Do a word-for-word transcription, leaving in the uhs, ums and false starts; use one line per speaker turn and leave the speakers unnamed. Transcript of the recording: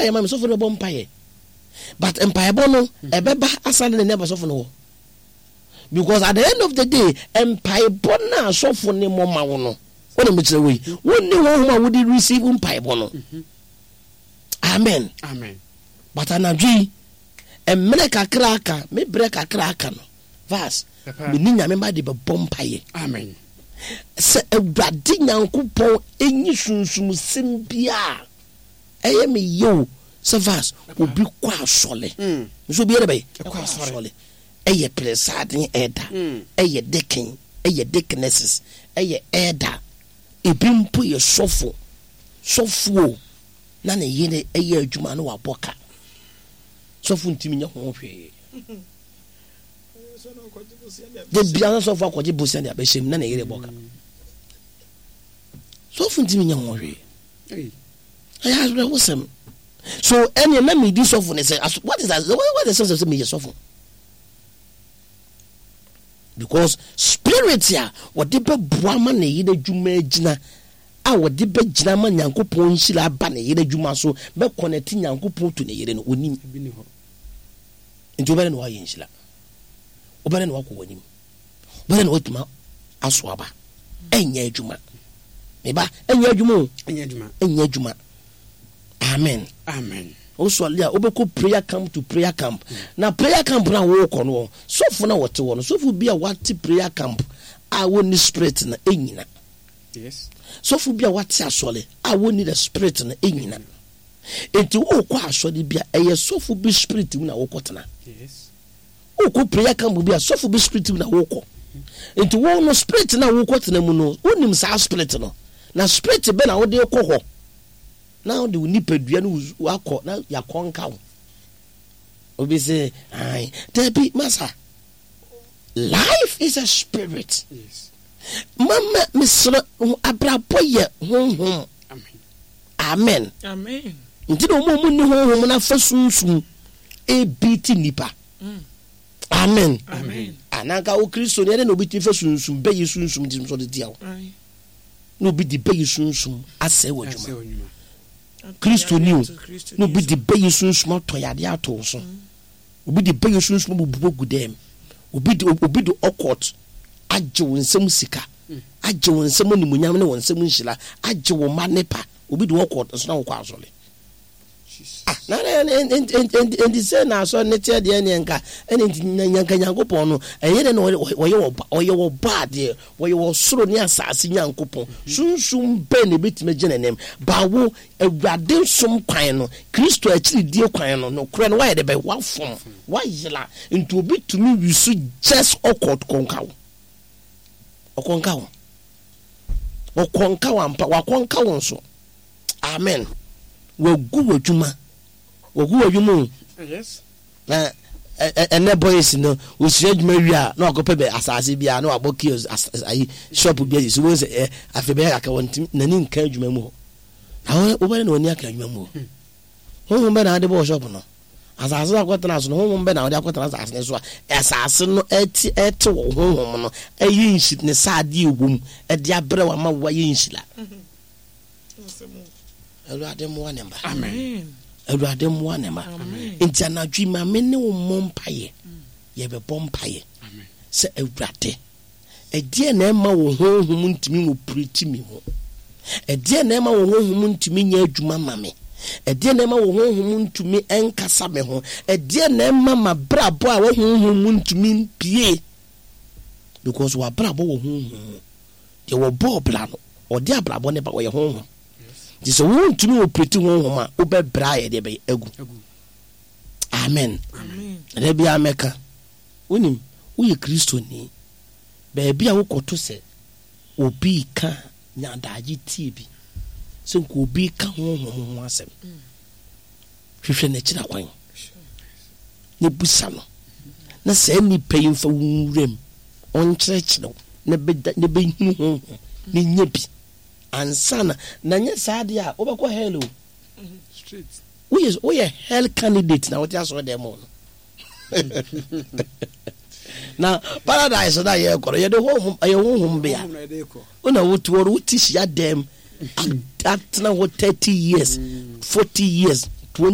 mpaye ma me sofo no bɔ mpaye but mpaye bɔ no ebeba asale ne neba sofo no because at the end of the day mpaye bɔ na sofo ne mo ma wo no what am I saying we woni wo ma wo di receive mpaye bɔ no amen
amen
but anadwi emre kakra aka me bre kakra aka no verse me ni nyame ma de be bɔ mpaye
amen
se Awurade Nyankopɔn enyi sunsum simbia eye me yo se verse obi kwa asole so bi ere be kwa asole eye presade eda eye deacon eye deaconesses eye eda ebi mpo ye sofo sofo na ne yene eye adwuma no waboka sofo ntimi nya ho hwe de bian sofo akwaje bosia ne abeshem na ne yere boka sofo ntimi nya ho hwe eh aya re wosem so any na me di sofo ne say what is that what is the sense me sofo because spirit ya what de be boa ma ne yere adwuma agina a what de be gina ma Nyankopɔn nhira ba ne yere adwuma so be connect Nyankopɔn to ne yere no onim bi ni ho nti obere no wa yenhila obere no wa ko wanim obere no otuma aso aba enya adwuma me ba enya adwuma
enya adwuma
enya adwuma amen
amen
also ya obeko prayer camp to prayer camp mm. na prayer camp na wo ko no so fu na wote wo no so fu bia wate prayer camp a woni spirit na enyina
yes
so fu bia wate asole a woni the spirit na enyina enti wo ko asole bia eye so fu bi spirit na wo kotena
yes
wo ko prayer camp bia so fu bi spirit na wo ko enti wo no spirit na wo kotena mu no wonim sa spirit no na spirit be na wo de ko ho now the nipadua no wakọ na yakonka wo obi say ai debi masa life is a spirit
yes
mama misro abrabo ye honhom amen
amen
nti no mo ni honhom na fa sunsun e biti nipa amen
amen
anaka o Kristo ne na obi ti fa sunsun be yi sunsun di so de dia wo no bi di be yi sunsun ase wadwuma Kristo ni no bi di be sunsun to yade ato so obi di be sunsun bu bubu dem obi di obi di okot agye wonsem sika agye wonsem ni munyam ne wonsem nhila agye wo manepa obi di okot so na wo kwa asole ah na en en en di se na so ne tie de ne nka ene nyanka Nyankopon no eye ne oye wo oye wo bad de oye wo soro ne asase Nyankopon sunsun be ne betime genenem ba wo Awurade som kwan no Kristo akiri die kwan no no kure no wa ye de be wa fom wa yila nti obi tumi wisu just okot konkawo okonkawo okonkawo ampa wa konkawo nso amen wagu wadwuma wagu wadwuma
yes
na ene boys no osua adwuma wi a na okope be asase bia na wabo kios ayi shop bia so won say afebe aka wontim nani nka adwuma mu na wo be na oni aka adwuma mu ho be na ade bo shop no asase akotana so no ho be na ode akotana asase so asase no eti eti wo ho no ayi nshi ne saade egum ede abre wa ma wa yi nshila Awurade mo anemba
amen
Awurade mo anemba enti anadwi ma me ne wo mompaye ye be bompaye
amen
se Awurade edie na ema wo honhom ntimi wo preti mi ho edie na ema wo honhom ntimi nya adwuma ma me edie na ema wo honhom ntimi enkasa me ho edie na ema ma brabo a wo honhom ntimi pie because wa brabo wo honhom de wo bo bla no odi abrabo ne ba wo ye honhom this won to me operate honhom a wo be bra ye de be agu amen
amen
de bia ameka wonim wo ye Kristo ni be bia wo koto se obi ka nyadaji tie bi se ko obi ka honhom ho asem hwehwe na kira kwan ne busa no na se ni payin fa wurem on church ne be ne be hu honhom ne nyabi ansana na nye saade a obekọ hell
straight
we is we a hell candidate na what you saw them on na paradise na ye koro ye de ho ye ho ho be ya una wotu woru tishia dem at na what thirty years forty years